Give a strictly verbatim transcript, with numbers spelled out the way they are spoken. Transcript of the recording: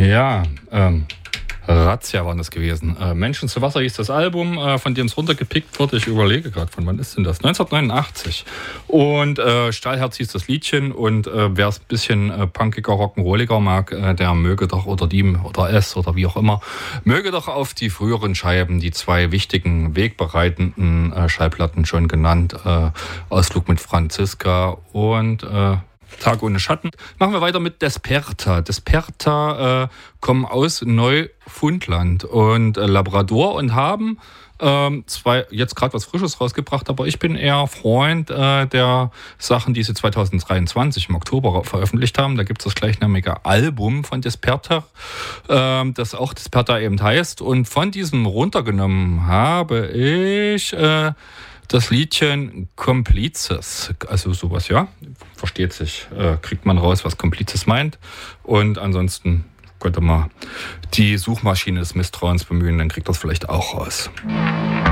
Ja, ähm, Razzia waren das gewesen. Äh, Menschen zu Wasser hieß das Album, äh, von dem es runtergepickt wurde. Ich überlege gerade, von wann ist denn das? neunzehnhundertneunundachtzig. Und äh, Stahlherz hieß das Liedchen. Und äh, wer es ein bisschen äh, punkiger, rock'n'rolliger mag, äh, der möge doch, oder die, oder es, oder wie auch immer, möge doch auf die früheren Scheiben, die zwei wichtigen, wegbereitenden äh, Schallplatten schon genannt, äh, Ausflug mit Franziska und äh, Tag ohne Schatten. Machen wir weiter mit Desperta. Desperta äh, kommen aus Neufundland und äh, Labrador und haben ähm, zwei, jetzt gerade was Frisches rausgebracht, aber ich bin eher Freund äh, der Sachen, die sie zwanzig dreiundzwanzig im Oktober veröffentlicht haben. Da gibt es das gleichnamige Album von Desperta, äh, das auch Desperta eben heißt. Und von diesem runtergenommen habe ich äh, das Liedchen Komplizes, also sowas, ja, versteht sich, äh, kriegt man raus, was Komplizes meint. Und ansonsten könnt ihr mal die Suchmaschine des Misstrauens bemühen, dann kriegt ihr es vielleicht auch raus.